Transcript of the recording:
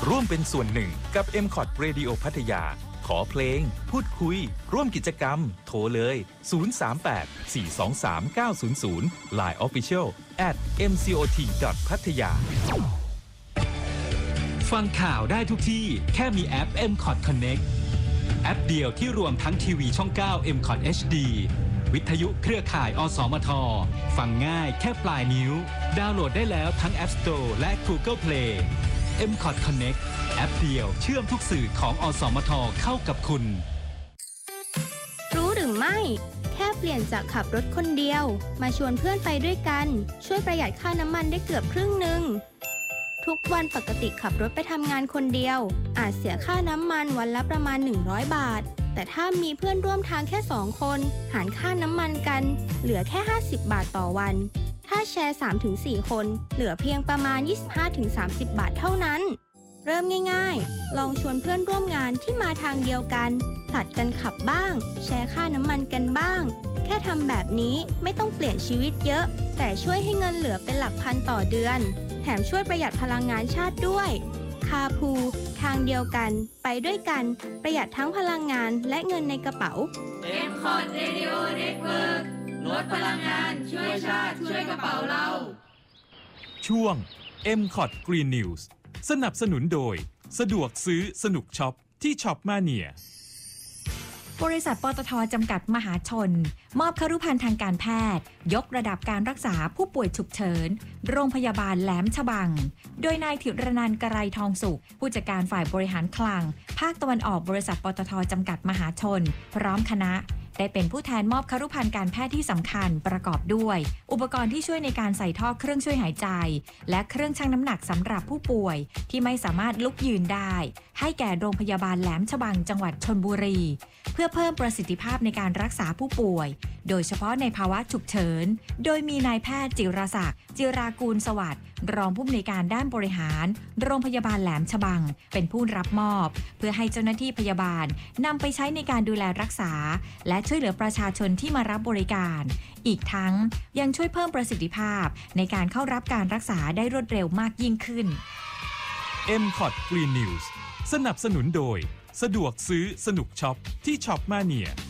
ร่วมเป็นส่วนหนึ่งกับ MCOT Radio พัทยาขอเพลงพูดคุยร่วมกิจกรรมโทรเลย038-423-900 Line Official @mcot.pattaya ฟังข่าวได้ทุกที่แค่มีแอป MCOT Connect แอปเดียวที่รวมทั้งทีวีช่อง 9 MCOT HD วิทยุเครือข่ายอสมทฟังง่ายแค่ปลายนิ้วดาวน์โหลดได้แล้วทั้ง App Store และ Google Play MCOT Connect แอปเดียวเชื่อมทุกสื่อของอสมทเข้ากับคุณรู้หรือไม่แค่เปลี่ยนจากขับรถคนเดียวมาชวนเพื่อนไปด้วยกันช่วยประหยัดค่าน้ำมันได้เกือบครึ่งหนึ่งทุกวันปกติขับรถไปทำงานคนเดียวอาจเสียค่าน้ำมันวันละประมาณ100 บาทแต่ถ้ามีเพื่อนร่วมทางแค่2 คนหารค่าน้ำมันกันเหลือแค่50 บาทต่อวันถ้าแชร์ 3-4 คนเหลือเพียงประมาณ 25-30 บาทเท่านั้นเริ่มง่ายๆลองชวนเพื่อนร่วมงานที่มาทางเดียวกันผลัดกันขับบ้างแชร์ค่าน้ำมันกันบ้างแค่ทำแบบนี้ไม่ต้องเปลี่ยนชีวิตเยอะแต่ช่วยให้เงินเหลือเป็นหลักพันต่อเดือนแถมช่วยประหยัดพลังงานชาติด้วยคาพูทางเดียวกันไปด้วยกันประหยัดทั้งพลังงานและเงินในกระเป๋า MCOT Radio Network ลดพลังงานช่วยชาติช่วยกระเป๋าเราช่วง MCOT Green News สนับสนุนโดยสะดวกซื้อสนุกช็อปที่ช็อปมาเนียบริษัทปตท.จำกัดมหาชนมอบครุภัณฑ์ทางการแพทย์ยกระดับการรักษาผู้ป่วยฉุกเฉินโรงพยาบาลแหลมฉบังโดยนายธิรนันท์ กรัยทองสุขผู้จัดการฝ่ายบริหารคลังภาคตะวันออกบริษัทปตท.จำกัดมหาชนพร้อมคณะได้เป็นผู้แทนมอบครุภัณฑ์การแพทย์ที่สำคัญประกอบด้วยอุปกรณ์ที่ช่วยในการใส่ท่อเครื่องช่วยหายใจและเครื่องชั่งน้ำหนักสำหรับผู้ป่วยที่ไม่สามารถลุกยืนได้ให้แก่โรงพยาบาลแหลมฉบังจังหวัดชลบุรีเพื่อเพิ่มประสิทธิภาพในการรักษาผู้ป่วยโดยเฉพาะในภาวะฉุกเฉินโดยมีนายแพทย์จิรศักดิ์จิรากูลสวัสดิ์รองผู้อำนวยการด้านบริหารโรงพยาบาลแหลมฉบังเป็นผู้รับมอบเพื่อให้เจ้าหน้าที่พยาบาลนำไปใช้ในการดูแลรักษาและช่วยเหลือประชาชนที่มารับบริการอีกทั้งยังช่วยเพิ่มประสิทธิภาพในการเข้ารับการรักษาได้รวดเร็วมากยิ่งขึ้น MCOT Green News สนับสนุนโดยสะดวกซื้อสนุกช็อปที่ช็อปมาเนีย